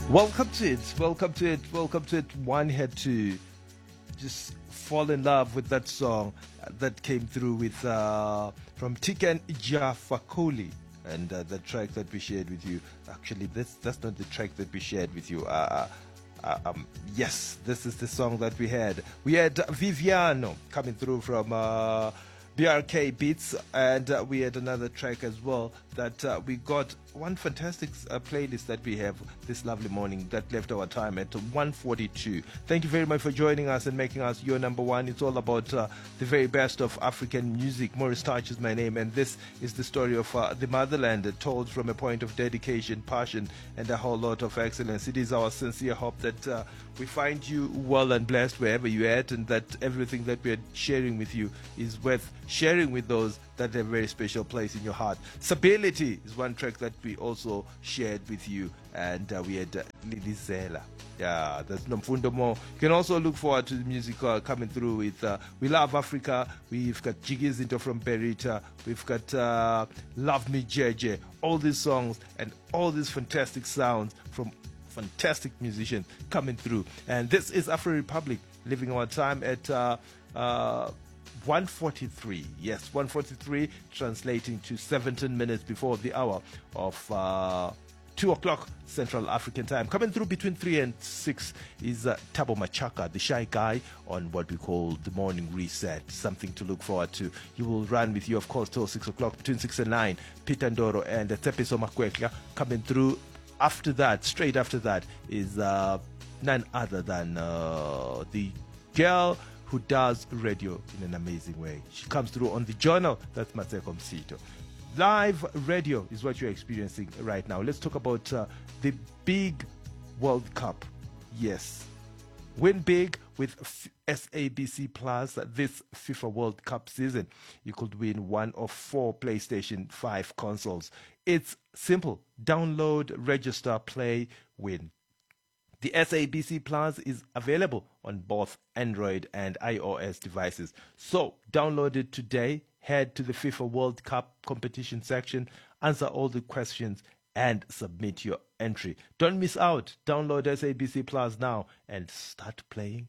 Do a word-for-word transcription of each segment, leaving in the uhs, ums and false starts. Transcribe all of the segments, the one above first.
Welcome to it. Welcome to it. Welcome to it. One had to just fall in love with that song that came through with uh, from Tiken Jah Fakoly, and uh, the track that we shared with you. Actually, that's that's not the track that we shared with you. Uh, uh, um, yes, this is the song that we had. We had Viviano coming through from uh, B R K Beats, and uh, we had another track as well that uh, we got. One fantastic uh, playlist that we have this lovely morning that left our time at one forty-two. Thank you very much for joining us and making us your number one. It's all about uh, the very best of African music. Maurice Touch is my name, and this is the story of uh, the motherland, uh, told from a point of dedication, passion, and a whole lot of excellence. It is our sincere hope that uh, we find you well and blessed wherever you're at, and that everything that we're sharing with you is worth sharing with those that have a very special place in your heart. Stability is one track that we also shared with you, and uh, we had uh, Lilizela. Yeah, that's Nomfundo Mo. You can also look forward to the music uh, coming through with uh, We Love Africa. We've got Jiggy Zinto from Berita. We've got uh, Love Me J J. All these songs and all these fantastic sounds from fantastic musicians coming through. And this is Afro Republic, living our time at uh, uh, one forty-three. Yes, one forty-three, translating to seventeen minutes before the hour of uh, two o'clock Central African time. Coming through between three and six is uh, Tabo Machaka, the shy guy, on what we call the morning reset. Something to look forward to. He will run with you, of course, till six o'clock, between six and nine. Peter Ndoro and uh, Tepeso Makwekla coming through. After that, straight after that, is uh, none other than uh, the girl who does radio in an amazing way. She comes through on the journal. That's Matseko Msito. Live radio is what you're experiencing right now. Let's talk about uh, the big World Cup. Yes. Win big with F- S A B C Plus this FIFA World Cup season. You could win one of four PlayStation five consoles. It's simple. Download, register, play, win. The S A B C Plus is available on both Android and iOS devices. So download it today, head to the FIFA World Cup competition section, answer all the questions, and submit your entry. Don't miss out. Download S A B C Plus now and start playing.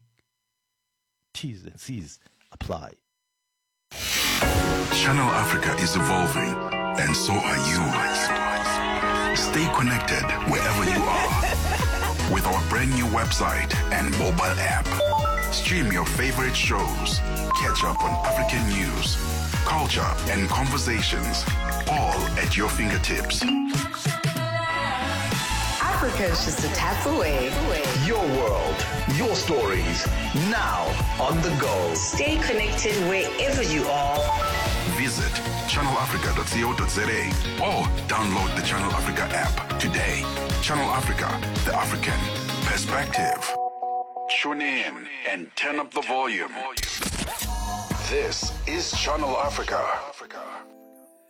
T's and C's apply. Channel Africa is evolving, and so are you. Stay connected wherever you are with our brand new website and mobile app. Stream your favorite shows, catch up on African news, culture, and conversations, all at your fingertips. Africa is just a tap away. Your world, your stories, now on the go. Stay connected wherever you are. Visit channel africa dot co dot za or download the Channel Africa app today. Channel Africa, the African perspective. Tune in and turn up the volume. This is Channel Africa.